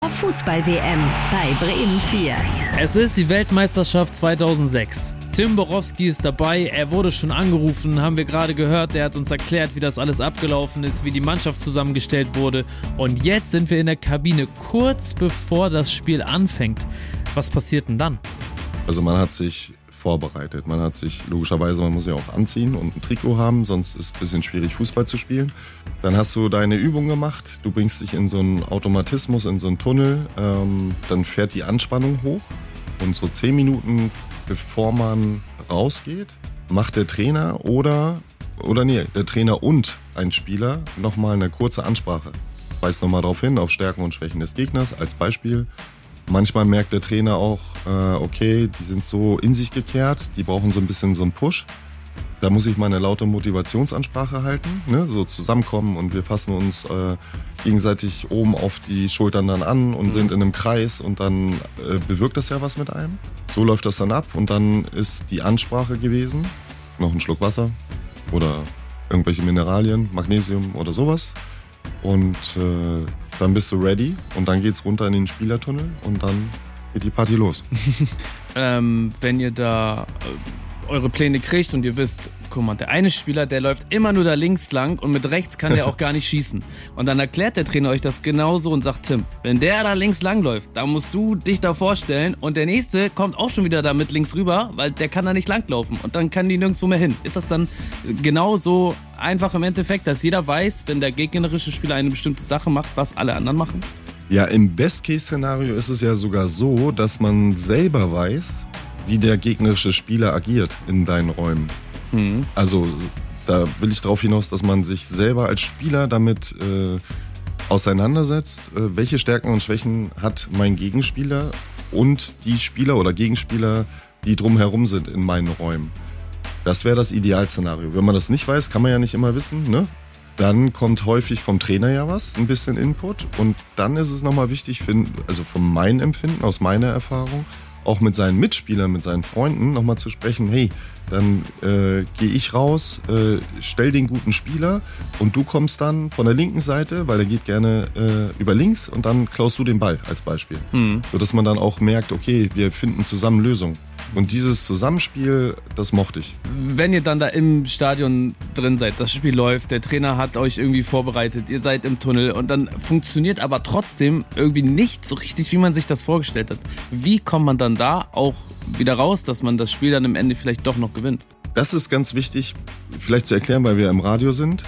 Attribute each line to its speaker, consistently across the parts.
Speaker 1: Fußball-WM bei Bremen 4.
Speaker 2: Es ist die Weltmeisterschaft 2006. Tim Borowski ist dabei, er wurde schon angerufen, haben wir gerade gehört, der hat uns erklärt, wie das alles abgelaufen ist, wie die Mannschaft zusammengestellt wurde. Und jetzt sind wir in der Kabine, kurz bevor das Spiel anfängt. Was passiert denn dann?
Speaker 3: Also man hat sich vorbereitet, man hat sich logischerweise, man muss ja auch anziehen und ein Trikot haben, sonst ist es ein bisschen schwierig Fußball zu spielen. Dann hast du deine Übung gemacht, du bringst dich in so einen Automatismus, in so einen Tunnel, dann fährt die Anspannung hoch und so 10 Minuten bevor man rausgeht, macht der Trainer der Trainer und ein Spieler nochmal eine kurze Ansprache. Weist nochmal darauf hin, auf Stärken und Schwächen des Gegners als Beispiel. Manchmal merkt der Trainer auch, okay, die sind so in sich gekehrt, die brauchen so ein bisschen so einen Push. Da muss ich mal eine laute Motivationsansprache halten, ne? So zusammenkommen und wir fassen uns gegenseitig oben auf die Schultern dann an und sind in einem Kreis und dann bewirkt das ja was mit einem. So läuft das dann ab und dann ist die Ansprache gewesen, noch ein Schluck Wasser oder irgendwelche Mineralien, Magnesium oder sowas. Und dann bist du ready und dann geht's runter in den Spielertunnel und dann geht die Party los.
Speaker 2: Wenn ihr da eure Pläne kriegt und ihr wisst, guck mal, der eine Spieler, der läuft immer nur da links lang und mit rechts kann der auch gar nicht schießen. Und dann erklärt der Trainer euch das genauso und sagt, Tim, wenn der da links lang läuft, dann musst du dich da vorstellen und der nächste kommt auch schon wieder da mit links rüber, weil der kann da nicht langlaufen und dann kann die nirgendwo mehr hin. Ist das dann genauso einfach im Endeffekt, dass jeder weiß, wenn der gegnerische Spieler eine bestimmte Sache macht, was alle anderen machen?
Speaker 3: Ja, im Best-Case-Szenario ist es ja sogar so, dass man selber weiß, wie der gegnerische Spieler agiert in deinen Räumen. Mhm. Also da will ich darauf hinaus, dass man sich selber als Spieler damit auseinandersetzt, welche Stärken und Schwächen hat mein Gegenspieler und die Spieler oder Gegenspieler, die drumherum sind in meinen Räumen. Das wäre das Idealszenario. Wenn man das nicht weiß, kann man ja nicht immer wissen, ne? Dann kommt häufig vom Trainer ja was, ein bisschen Input und dann ist es nochmal wichtig, also von meinem Empfinden, aus meiner Erfahrung, auch mit seinen Mitspielern, mit seinen Freunden nochmal zu sprechen, hey, dann gehe ich raus, stell den guten Spieler und du kommst dann von der linken Seite, weil er geht gerne über links und dann klaust du den Ball als Beispiel. Mhm. Sodass man dann auch merkt, okay, wir finden zusammen Lösungen. Und dieses Zusammenspiel, das mochte ich.
Speaker 2: Wenn ihr dann da im Stadion drin seid, das Spiel läuft, der Trainer hat euch irgendwie vorbereitet, ihr seid im Tunnel und dann funktioniert aber trotzdem irgendwie nicht so richtig, wie man sich das vorgestellt hat. Wie kommt man dann da auch wieder raus, dass man das Spiel dann im Ende vielleicht doch noch gewinnt?
Speaker 3: Das ist ganz wichtig, vielleicht zu erklären, weil wir im Radio sind.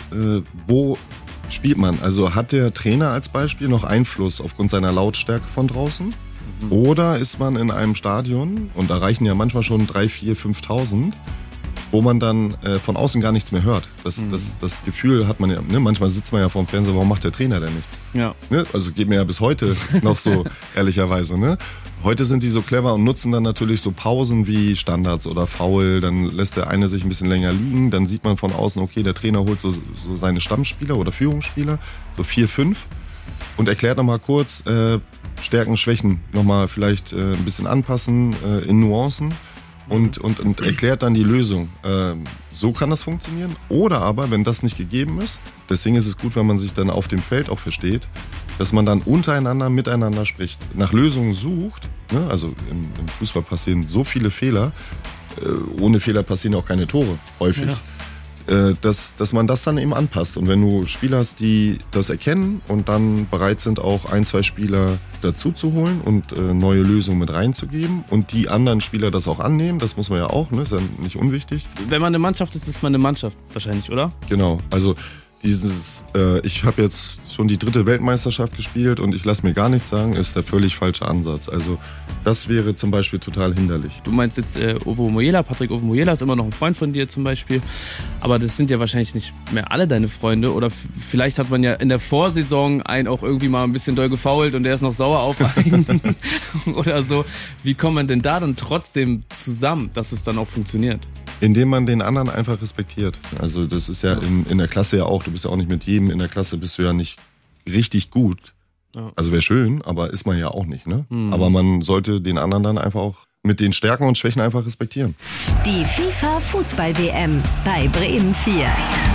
Speaker 3: Wo spielt man? Also hat der Trainer als Beispiel noch Einfluss aufgrund seiner Lautstärke von draußen? Oder ist man in einem Stadion, und da reichen ja manchmal schon 3.000, 4.000, 5.000, wo man dann von außen gar nichts mehr hört. Das Gefühl hat man ja, ne? Manchmal sitzt man ja vorm Fernseher, warum macht der Trainer denn nichts? Ja. Ne? Also geht mir ja bis heute noch so, ehrlicherweise. Ne? Heute sind die so clever und nutzen dann natürlich so Pausen wie Standards oder Foul, dann lässt der eine sich ein bisschen länger liegen, dann sieht man von außen, okay, der Trainer holt so seine Stammspieler oder Führungsspieler, so 4, 5 und erklärt nochmal kurz, Stärken, Schwächen nochmal vielleicht ein bisschen anpassen in Nuancen und erklärt dann die Lösung. So kann das funktionieren. Oder aber, wenn das nicht gegeben ist, deswegen ist es gut, wenn man sich dann auf dem Feld auch versteht, dass man dann untereinander, miteinander spricht, nach Lösungen sucht. Ne? Also im Fußball passieren so viele Fehler. Ohne Fehler passieren auch keine Tore, häufig. Ja. Dass man das dann eben anpasst. Und wenn du Spieler hast, die das erkennen und dann bereit sind, auch 1, 2 Spieler dazu zu holen und neue Lösungen mit reinzugeben und die anderen Spieler das auch annehmen, das muss man ja auch, ne? Ist ja nicht unwichtig.
Speaker 2: Wenn man eine Mannschaft ist, ist man eine Mannschaft wahrscheinlich, oder?
Speaker 3: Genau, also ich habe jetzt schon die 3. Weltmeisterschaft gespielt und ich lasse mir gar nichts sagen, ist der völlig falsche Ansatz. Also das wäre zum Beispiel total hinderlich.
Speaker 2: Du meinst jetzt Ovo Moyela, Patrick Ovo Moyela ist immer noch ein Freund von dir zum Beispiel, aber das sind ja wahrscheinlich nicht mehr alle deine Freunde oder vielleicht hat man ja in der Vorsaison einen auch irgendwie mal ein bisschen doll gefoult und der ist noch sauer auf einen oder so. Wie kommt man denn da dann trotzdem zusammen, dass es dann auch funktioniert?
Speaker 3: Indem man den anderen einfach respektiert. Also das ist ja in der Klasse ja auch, du bist ja auch nicht mit jedem in der Klasse, bist du ja nicht richtig gut. Ja. Also wäre schön, aber ist man ja auch nicht. Ne? Mhm. Aber man sollte den anderen dann einfach auch mit den Stärken und Schwächen einfach respektieren.
Speaker 1: Die FIFA Fußball-WM bei Bremen 4.